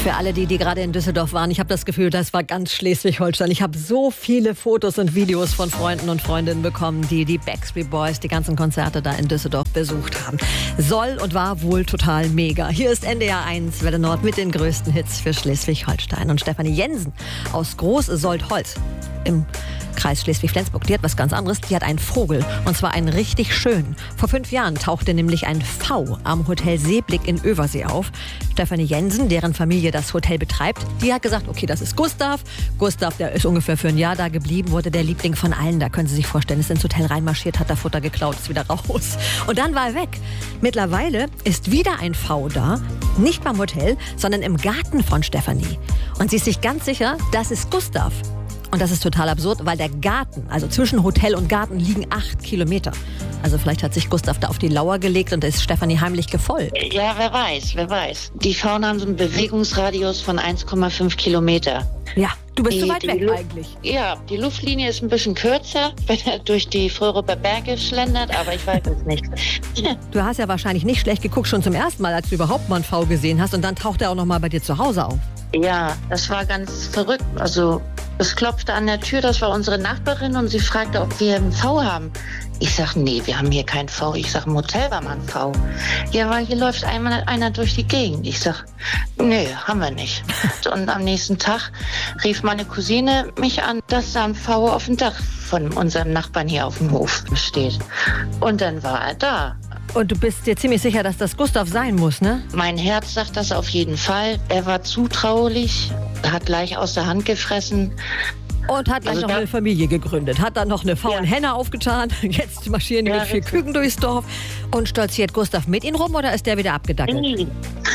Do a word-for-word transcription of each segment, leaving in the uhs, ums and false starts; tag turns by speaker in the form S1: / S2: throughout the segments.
S1: Für alle, die, die gerade in Düsseldorf waren, ich habe das Gefühl, das war ganz Schleswig-Holstein. Ich habe so viele Fotos und Videos von Freunden und Freundinnen bekommen, die die Backstreet Boys, die ganzen Konzerte da in Düsseldorf besucht haben. Soll und war wohl total mega. Hier ist N D R eins, Welle Nord mit den größten Hits für Schleswig-Holstein. Und Stefanie Jensen aus Groß-Soldholz im Kreis Schleswig-Flensburg, die hat was ganz anderes. Die hat einen Vogel, und zwar einen richtig schönen. Vor fünf Jahren tauchte nämlich ein V am Hotel Seeblick in Översee auf. Stefanie Jensen, deren Familie das Hotel betreibt, die hat gesagt, okay, das ist Gustav. Gustav, der ist ungefähr für ein Jahr da geblieben, wurde der Liebling von allen. Da können Sie sich vorstellen, ist ins Hotel reinmarschiert, hat da Futter geklaut, ist wieder raus. Und dann war er weg. Mittlerweile ist wieder ein V da, nicht beim Hotel, sondern im Garten von Stefanie. Und sie ist sich ganz sicher, das ist Gustav. Und das ist total absurd, weil der Garten, also zwischen Hotel und Garten, liegen acht Kilometer. Also vielleicht hat sich Gustav da auf die Lauer gelegt und ist Stefanie heimlich gefolgt.
S2: Ja, wer weiß, wer weiß. Die Frauen haben so einen Bewegungsradius von eins Komma fünf Kilometer.
S1: Ja, du bist
S2: Die-
S1: zu weit
S2: die
S1: weg
S2: Lu-
S1: eigentlich.
S2: Ja, die Luftlinie ist ein bisschen kürzer, wenn er durch die Fröhruper Berge schlendert, aber ich weiß es nicht.
S1: Du hast ja wahrscheinlich nicht schlecht geguckt, schon zum ersten Mal, als du überhaupt mal einen V gesehen hast. Und dann taucht er auch noch mal bei dir zu Hause auf.
S2: Ja, das war ganz verrückt. Also es klopfte an der Tür, das war unsere Nachbarin und sie fragte, ob wir einen V haben. Ich sag, nee, wir haben hier keinen V. Ich sag, im Hotel war mal ein V. Ja, weil hier läuft einmal einer durch die Gegend. Ich sag, nee, haben wir nicht. Und am nächsten Tag rief meine Cousine mich an, dass da ein V auf dem Dach von unserem Nachbarn hier auf dem Hof steht. Und dann war er da.
S1: Und du bist dir ziemlich sicher, dass das Gustav sein muss, ne?
S2: Mein Herz sagt das auf jeden Fall. Er war zutraulich, hat gleich aus der Hand gefressen.
S1: Und hat gleich
S2: Also
S1: noch
S2: da-
S1: eine Familie gegründet. Hat dann noch eine V
S2: Ja.
S1: und Henne aufgetan. Jetzt marschieren die
S2: Ja,
S1: mit vier
S2: richtig.
S1: Küken durchs Dorf. Und stolziert Gustav mit ihnen rum oder ist der wieder abgedackelt?
S2: Nee.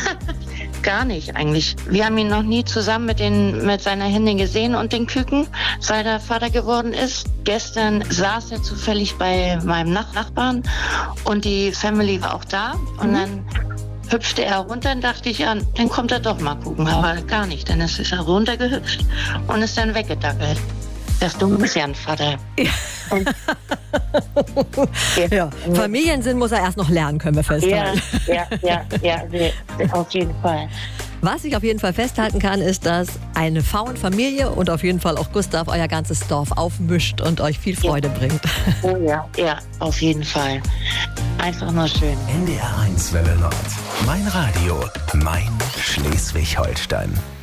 S2: Gar nicht eigentlich. Wir haben ihn noch nie zusammen mit, den, mit seiner Hände gesehen und den Küken, seit er Vater geworden ist. Gestern saß er zufällig bei meinem Nach Nachbarn und die Family war auch da. Und
S1: Mhm.
S2: dann hüpfte er runter und dachte ich, ja, dann kommt er doch mal gucken. Aber gar nicht. Dann ist er runtergehüpft und ist dann weggedackelt. Das Dumme ist ja ein Vater.
S1: Ja, Familiensinn muss er erst noch lernen, können wir
S2: Ja,
S1: festhalten.
S2: ja, ja, ja, ja, auf jeden Fall.
S1: Was ich auf jeden Fall festhalten kann, ist, dass eine Frauenfamilie und auf jeden Fall auch Gustav euer ganzes Dorf aufmischt und euch viel Freude bringt.
S2: Oh ja, ja, auf jeden Fall. Einfach nur schön.
S3: N D R eins Welle Nord. Mein Radio, mein Schleswig-Holstein.